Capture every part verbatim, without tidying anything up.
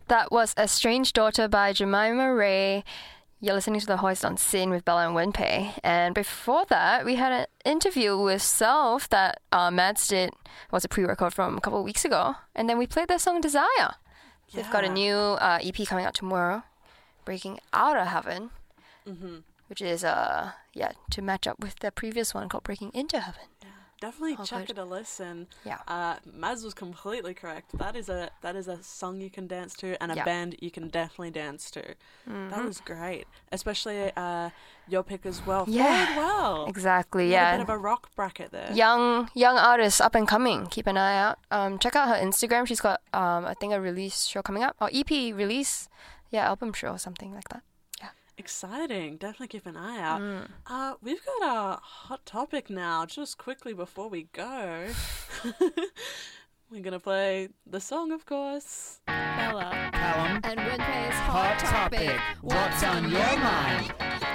That was A Strange Daughter by Jemima Ray. You're listening to The Hoist on Sin with Bella and Wenpei. And before that, we had an interview with Self that uh, Mads did, was a pre-record from a couple of weeks ago. And then we played their song Desire. Yeah. They've got a new uh, E P coming out tomorrow, Breaking Out of Heaven, mm-hmm. which is uh yeah to match up with their previous one called Breaking Into Heaven. Yeah. Definitely oh, check good. it a listen. Yeah. Uh, Mads was completely correct. That is a that is a song you can dance to and a yeah. band you can definitely dance to. Mm-hmm. That was great. Especially uh, your pick as well. Yeah. Played well. Exactly. You yeah. had a bit of a rock bracket there. Young young artist up and coming. Keep an eye out. Um, check out her Instagram. She's got um I think a release show coming up or E P release. Yeah, album show or something like that. Exciting. Definitely keep an eye out. Mm. Uh, we've got a hot topic now. Just quickly before we go, we're going to play the song, of course. Bella. Callum. And Wenpei's Hot Topic. What's on your mind?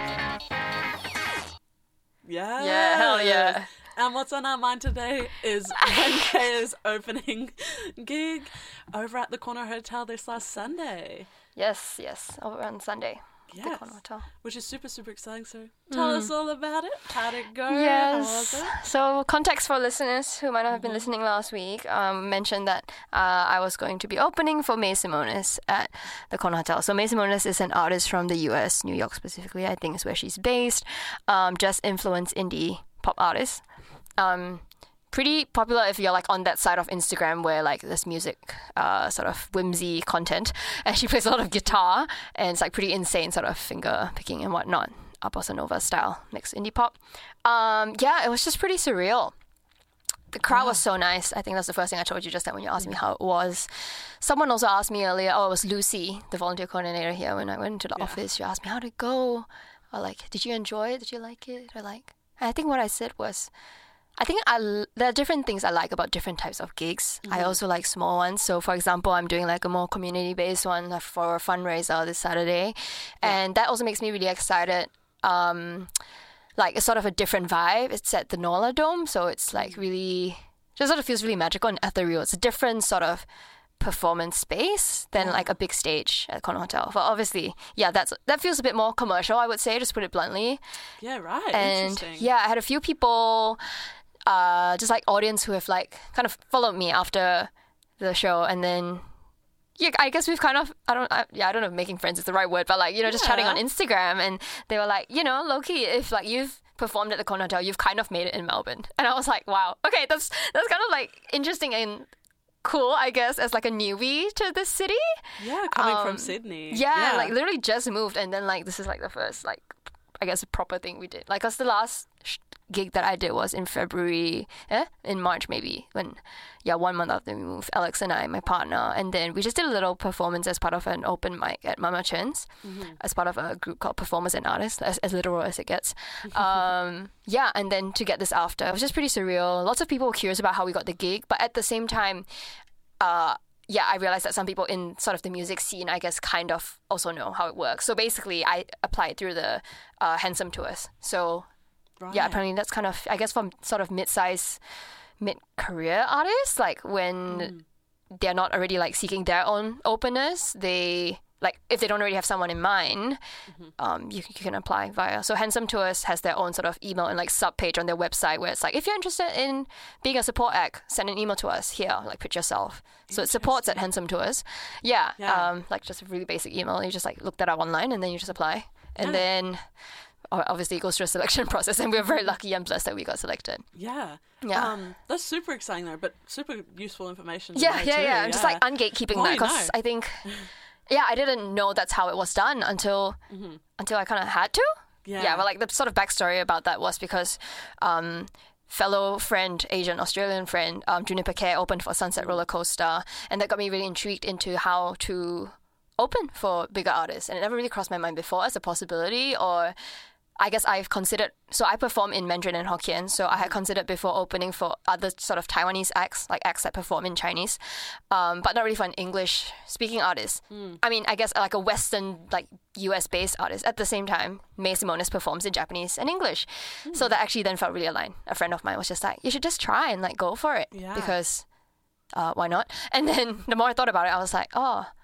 Yeah. Yeah, hell yeah. And what's on our mind today is Wenpei's opening gig over at the Corner Hotel this last Sunday. Yes, yes. Over on Sunday. Yes, the Corner Hotel. Which is super, super exciting. So tell mm. us all about it. How'd it go? Yes. How was it? So context for listeners who might not have been listening last week, um, mentioned that uh, I was going to be opening for May Simonis at the Corner Hotel. So May Simonis is an artist from the U S, New York specifically, I think is where she's based. Um, just influenced indie pop artist. Um, pretty popular if you're like on that side of Instagram where like there's music uh, sort of whimsy content, and she plays a lot of guitar and it's like pretty insane sort of finger picking and whatnot, uh, bossa nova style mixed indie pop. Um, yeah, it was just pretty surreal. The crowd was so nice. I think that's the first thing I told you just then when you asked me how it was. Someone also asked me earlier, oh, it was Lucy, the volunteer coordinator here, when I went into the yeah. office. She asked me, how'd it go? Or like, did you enjoy it? Did you like it? Or like, I think what I said was, I think I, there are different things I like about different types of gigs. Mm-hmm. I also like small ones. So, for example, I'm doing like a more community-based one for a fundraiser this Saturday. Yeah. And that also makes me really excited. Um, like, it's sort of a different vibe. It's at the Nola Dome. So, it's like really, just sort of feels really magical and ethereal. It's a different sort of performance space than like a big stage at Corner Hotel. But obviously, yeah, that's that feels a bit more commercial, I would say, just put it bluntly. Yeah, right. And interesting. Yeah, I had a few people... Uh, just like audience who have like kind of followed me after the show, and then yeah, I guess we've kind of I don't I, yeah I don't know if making friends is the right word, but like you know just yeah. chatting on Instagram, and they were like, you know, low-key, if like you've performed at the Corner Hotel, you've kind of made it in Melbourne, and I was like, wow, okay, that's that's kind of like interesting and cool, I guess, as like a newbie to this city. Yeah, coming um, from Sydney. Yeah, yeah, like literally just moved, and then like this is like the first like I guess proper thing we did. Like, cause the last sh- gig that I did was in February, eh? in March maybe, when, yeah, one month after we moved, Alex and I, my partner, and then we just did a little performance as part of an open mic at Mama Chen's, mm-hmm. as part of a group called Performers and Artists, as, as literal as it gets. um, yeah, and then to get this after, it was just pretty surreal. Lots of people were curious about how we got the gig, but at the same time, uh, yeah, I realized that some people in sort of the music scene, I guess, kind of also know how it works. So basically, I applied through the uh, Handsome Tours. So right. yeah, apparently that's kind of, I guess, from sort of mid-size, mid-career artists, like when mm. they're not already like seeking their own openers, they... Like, if they don't already have someone in mind, mm-hmm. um, you, you can apply via. So Handsome Tours has their own sort of email and like sub page on their website where it's like, if you're interested in being a support act, send an email to us here, like put yourself. So it supports at Handsome Tours. Yeah, yeah. Um, like just a really basic email. You just like look that up online and then you just apply. And yeah. then obviously it goes through a selection process, and we're very lucky and blessed that we got selected. Yeah. Yeah. Um, that's super exciting though, but super useful information. Yeah, yeah, too. yeah. I'm yeah. just like ungatekeeping oh, that because I think... Yeah, I didn't know that's how it was done until mm-hmm. until I kind of had to. Yeah. Yeah, but like the sort of backstory about that was because um, fellow friend, Asian Australian friend, um, Juniper Care opened for Sunset Roller Coaster, and that got me really intrigued into how to open for bigger artists, and it never really crossed my mind before as a possibility, or I guess I've considered, so I perform in Mandarin and Hokkien, so I had considered before opening for other sort of Taiwanese acts, like acts that perform in Chinese, um, but not really for an English-speaking artist. Mm. I mean, I guess like a Western, like U S-based artist. At the same time, May Simonis performs in Japanese and English. Mm. So that actually then felt really aligned. A friend of mine was just like, you should just try and like go for it, yeah. because uh, why not? And then the more I thought about it, I was like, oh,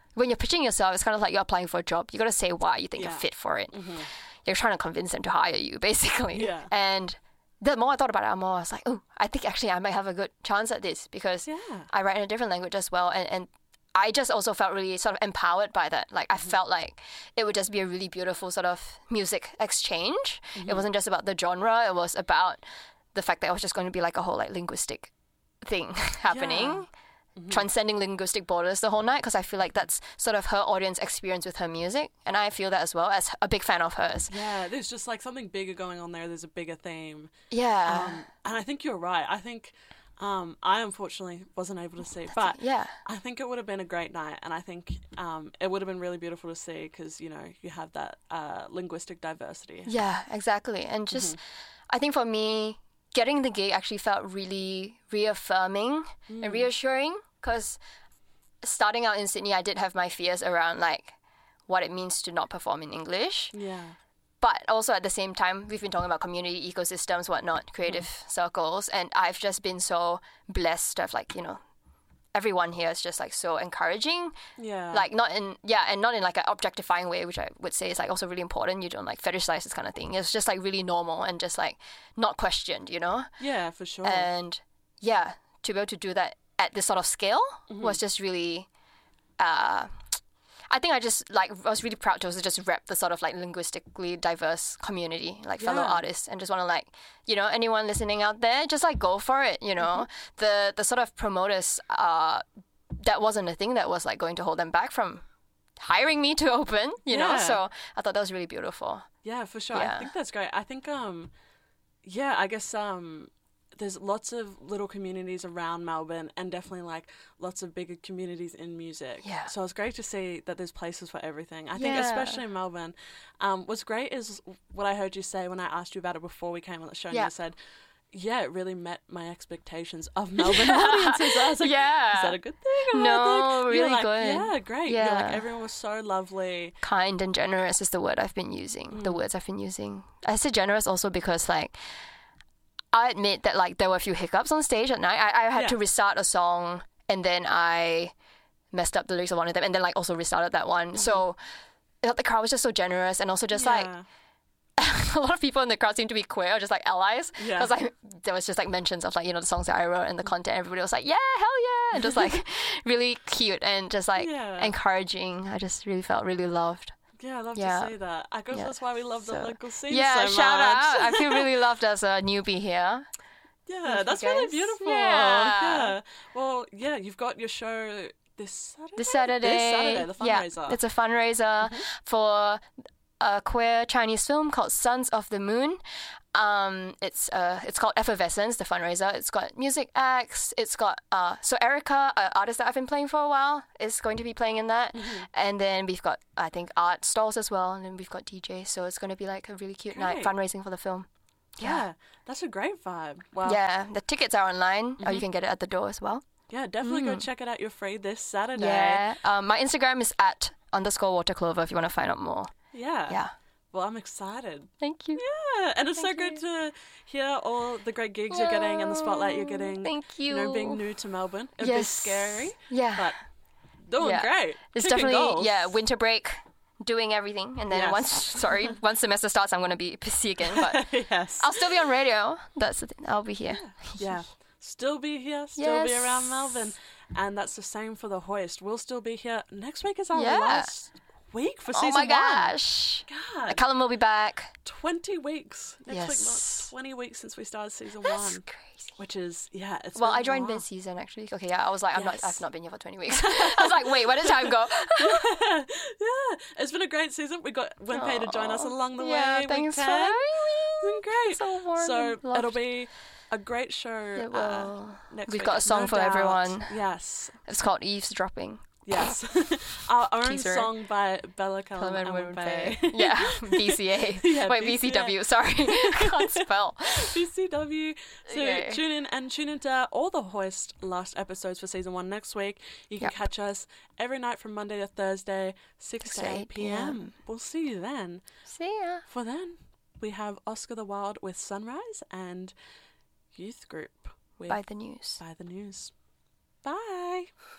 when you're pitching yourself, it's kind of like you're applying for a job. You got to say why you think Yeah. you're fit for it. Mm-hmm. You're trying to convince them to hire you, basically. Yeah. And the more I thought about it, the more I was like, oh, I think actually I might have a good chance at this because Yeah. I write in a different language as well. And, and I just also felt really sort of empowered by that. Like, I Mm-hmm. felt like it would just be a really beautiful sort of music exchange. Mm-hmm. It wasn't just about the genre. It was about the fact that it was just going to be like a whole like linguistic thing happening. Mm-hmm. Transcending linguistic borders the whole night, because I feel like that's sort of her audience experience with her music, and I feel that as well as a big fan of hers. Yeah, there's just like something bigger going on there. There's a bigger theme. Yeah. Um, and I think you're right. I think um, I unfortunately wasn't able to see, but yeah. I think it would have been a great night. And I think um, it would have been really beautiful to see because, you know, you have that uh, linguistic diversity. Yeah, exactly. And just, I think for me, getting the gig actually felt really reaffirming and reassuring, because starting out in Sydney, I did have my fears around like what it means to not perform in English. Yeah. But also at the same time, we've been talking about community ecosystems, whatnot, creative mm. circles. And I've just been so blessed to have like, you know, everyone here is just like so encouraging. Yeah. Like not in, yeah, and not in like an objectifying way, which I would say is like also really important. You don't like fetishize this kind of thing. It's just like really normal and just like not questioned, you know? Yeah, for sure. And yeah, to be able to do that at this sort of scale mm-hmm. was just really, uh, I think I just like I was really proud to just rep the sort of like linguistically diverse community, like fellow Yeah. artists, and just want to like, you know, anyone listening out there, just like go for it. You know, mm-hmm. the the sort of promoters, uh, that wasn't a thing that was like going to hold them back from hiring me to open. You know, Yeah. so I thought that was really beautiful. Yeah, for sure. Yeah. I think that's great. I think, um, yeah, I guess um, there's lots of little communities around Melbourne and definitely like lots of bigger communities in music. Yeah. So it's great to see that there's places for everything. I think Yeah. especially in Melbourne, um, what's great is what I heard you say when I asked you about it before we came on the show. And Yeah. you said, yeah, it really met my expectations of Melbourne audiences. I was like, Yeah. is that a good thing? or a No, bad thing? You're really like, good. Yeah, great. Yeah. You're like, everyone was so lovely. Kind and generous is the word I've been using. Mm. The words I've been using. I say generous also because like I admit that like there were a few hiccups on stage at night. I, I had Yeah. to restart a song and then I messed up the lyrics of one of them and then like also restarted that one. Mm-hmm. So the crowd was just so generous and also just like Yeah. a lot of people in the crowd seemed to be queer or just like allies. Yeah. Because like there was just like mentions of like, you know, the songs that I wrote and the content. Everybody was like, yeah, hell yeah. And just like really cute and just like Yeah. encouraging. I just really felt really loved. Yeah, I love Yeah. to see that. I guess Yeah. that's why we love the So- local scene Yeah, so shout much. out. I feel really loved as a newbie here. Yeah, you that's really guys. beautiful. Yeah. Yeah. Well, yeah, you've got your show this Saturday. This Saturday. This Saturday, the fundraiser. Yeah, it's a fundraiser for a queer Chinese film called Sons of the Moon. Um, it's uh, it's called Effervescence, the fundraiser. It's got music acts. It's got uh, so Erica, an artist that I've been playing for a while, is going to be playing in that. Mm-hmm. And then we've got I think art stalls as well, and then we've got D J. So it's going to be like a really cute night Great. fundraising for the film. yeah, that's a great vibe. Wow. Yeah, the tickets are online, Mm-hmm. or you can get it at the door as well. Yeah, definitely go check it out. You're free this Saturday. Mm. Yeah. Um, my Instagram is at underscore waterclover if you want to find out more. Yeah. Yeah. Well, I'm excited. Thank you. Yeah, and it's Thank so good to hear all the great gigs you're getting and the spotlight you're getting. Thank you. You know, being new to Melbourne. It'd be scary, Yeah. but doing Yeah. great. It's Kicking definitely, goals. yeah, winter break, doing everything. And then Yes. once, sorry, once semester starts, I'm going to be busy again. But yes. I'll still be on radio. That's the thing. I'll be here. Yeah. Still be here, still be Yes. around Melbourne. And that's the same for the Hoist. We'll still be here. Next week is our Yeah. last week for season Oh my one. gosh. God. Callum will be back. twenty weeks. Next week Yes. marks twenty weeks since we started season That's one. crazy. Which is, yeah, it's Well, been I a joined while. mid-season actually. Okay, yeah, I was like, I'm not, Yes. I've not been here for twenty weeks. I was like, wait, where did time go? Yeah, it's been a great season. We got Wenpei to join us Aw. along the Yeah, way. thanks with for Ted. having It's me. been great. So warm So and loved. it'll be a great show. It uh, will. next We've week, got a song no for doubt. everyone. Yes, It's called Eavesdropping. yes. our, our own Teaser. song by Bella Callum Callum and and Wenpei. Wenpei. Yeah, B C A. Yeah, Wait, B C A. B C W. Sorry, can't spell. B C W. So Okay. tune in and tune into all the Hoist last episodes for season one next week. You can Yep. catch us every night from Monday to Thursday, six to eight p.m. p.m. We'll see you then. See ya. For then, we have Oscar the Wild with Sunrise and Youth Group with By the news. By the News. Bye.